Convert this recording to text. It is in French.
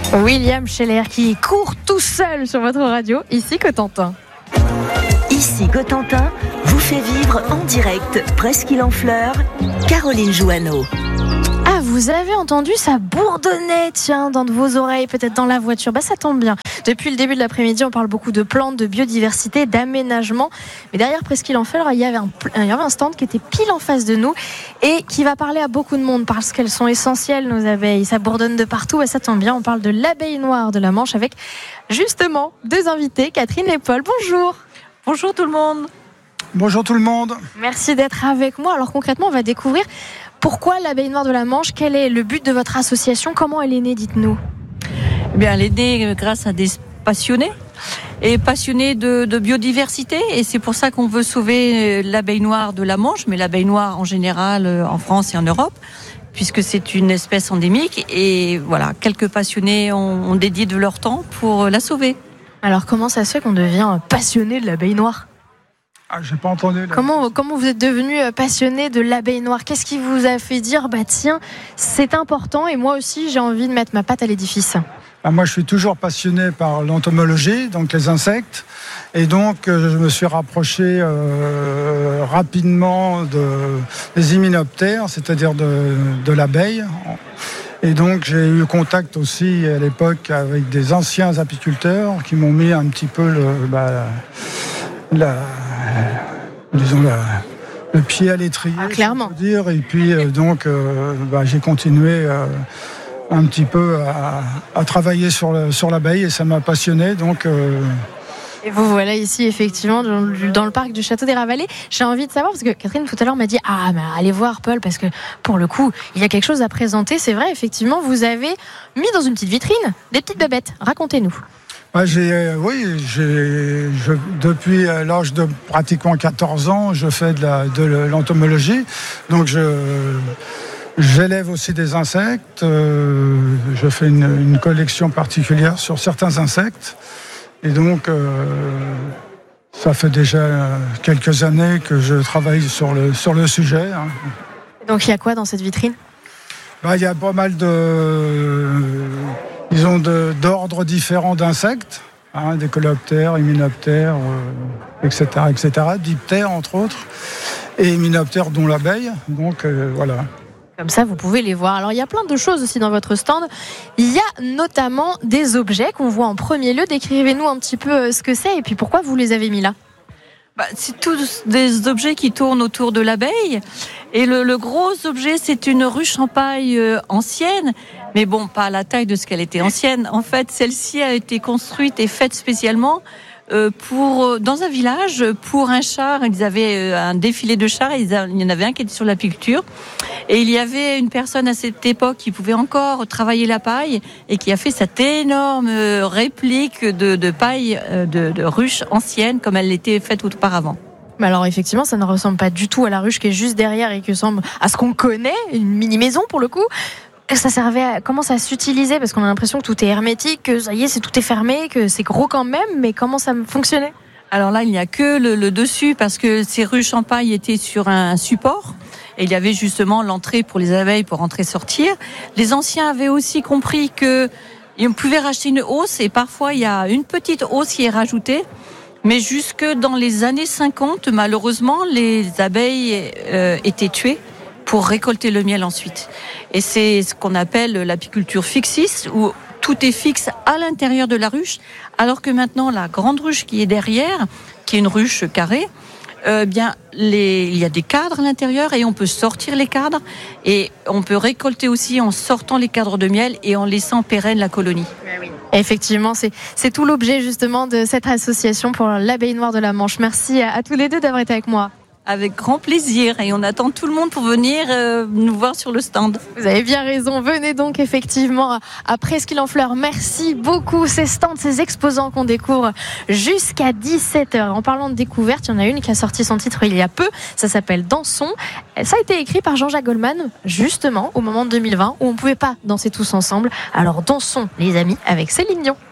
William Scheller qui court tout seul sur votre radio, ici Cotentin. Ici Cotentin vous fait vivre en direct Presqu'île en fleurs, Caroline Jouanneau. Ah, vous avez entendu, ça bourdonnait, tiens, dans vos oreilles, peut-être dans la voiture. Ça tombe bien. Depuis le début de l'après-midi, on parle beaucoup de plantes, de biodiversité, d'aménagement. Mais derrière Presqu'île en fleurs, il y avait un stand qui était pile en face de nous et qui va parler à beaucoup de monde parce qu'elles sont essentielles, nos abeilles. Ça bourdonne de partout et ça tombe bien. On parle de l'abeille noire de la Manche avec justement deux invités. Catherine et Paul, bonjour. Bonjour tout le monde. Bonjour tout le monde. Merci d'être avec moi. Alors concrètement, on va découvrir pourquoi l'abeille noire de la Manche. Quel est le but de votre association? Comment elle est née, dites-nous? Eh bien, elle est née grâce à des passionnés de biodiversité, et c'est pour ça qu'on veut sauver l'abeille noire de la Manche, mais l'abeille noire en général en France et en Europe, puisque c'est une espèce endémique. Et voilà, quelques passionnés ont dédié de leur temps pour la sauver. Alors comment ça se fait qu'on devient passionné de l'abeille noire? J'ai pas entendu. Comment vous êtes devenu passionné de l'abeille noire? Qu'est-ce qui vous a fait dire tiens, c'est important et moi aussi j'ai envie de mettre ma patte à l'édifice? Moi, je suis toujours passionné par l'entomologie, donc les insectes, et donc je me suis rapproché rapidement des hyménoptères, c'est-à-dire de l'abeille. Et donc j'ai eu contact aussi à l'époque avec des anciens apiculteurs qui m'ont mis un petit peu le pied à l'étrier, clairement. je peux dire. Et puis j'ai continué un petit peu à travailler sur l'abeille et ça m'a passionné. Et vous voilà ici effectivement dans le parc du Château des Ravalets. J'ai envie de savoir, parce que Catherine tout à l'heure m'a dit allez voir Paul, parce que pour le coup il y a quelque chose à présenter. C'est vrai, effectivement, vous avez mis dans une petite vitrine des petites bébêtes. Racontez-nous. Depuis l'âge de pratiquement 14 ans, je fais de l'entomologie. Donc j'élève aussi des insectes. Je fais une collection particulière sur certains insectes. Et donc, ça fait déjà quelques années que je travaille sur le sujet. Donc, il y a quoi dans cette vitrine? Il y a pas mal d'ordres différents d'insectes, des coléoptères, hyménoptères, etc., diptères entre autres, et hyménoptères dont l'abeille. Donc, voilà. Comme ça, vous pouvez les voir. Alors, il y a plein de choses aussi dans votre stand. Il y a notamment des objets qu'on voit en premier lieu. Décrivez-nous un petit peu ce que c'est et puis pourquoi vous les avez mis là. C'est tous des objets qui tournent autour de l'abeille. Et le gros objet, c'est une ruche en paille ancienne. Mais bon, pas à la taille de ce qu'elle était ancienne. En fait, celle-ci a été construite et faite spécialement dans un village pour un char. Ils avaient un défilé de chars et il y en avait un qui était sur l'apiculture. Et il y avait une personne à cette époque qui pouvait encore travailler la paille et qui a fait cette énorme réplique de paille de ruche ancienne comme elle l'était faite auparavant. Mais alors effectivement, ça ne ressemble pas du tout à la ruche qui est juste derrière et qui ressemble à ce qu'on connaît, une mini-maison pour le coup. Ça servait comment ça s'utilisait? Parce qu'on a l'impression que tout est hermétique, que ça y est, tout est fermé, que c'est gros quand même, mais comment ça fonctionnait? Alors là, il n'y a que le dessus, parce que ces ruches en paille étaient sur un support. Et il y avait justement l'entrée pour les abeilles pour entrer-sortir. Les anciens avaient aussi compris qu'on pouvait racheter une hausse, et parfois il y a une petite hausse qui est rajoutée. Mais jusque dans les années 50, malheureusement, les abeilles étaient tuées pour récolter le miel ensuite. Et c'est ce qu'on appelle l'apiculture fixiste, où tout est fixe à l'intérieur de la ruche, alors que maintenant la grande ruche qui est derrière, qui est une ruche carrée, il y a des cadres à l'intérieur et on peut sortir les cadres et on peut récolter aussi en sortant les cadres de miel et en laissant pérenne la colonie. Effectivement, c'est tout l'objet justement de cette association pour l'abeille noire de la Manche. Merci à tous les deux d'avoir été avec moi. Avec grand plaisir, et on attend tout le monde pour venir nous voir sur le stand. Vous avez bien raison, venez donc effectivement à Presqu'île en fleurs. Merci beaucoup, ces stands, ces exposants qu'on découvre jusqu'à 17h. En parlant de découverte, il y en a une qui a sorti son titre il y a peu, ça s'appelle Dansons. Ça a été écrit par Jean-Jacques Goldman, justement au moment de 2020 où on ne pouvait pas danser tous ensemble. Alors dansons les amis avec Céline Dion.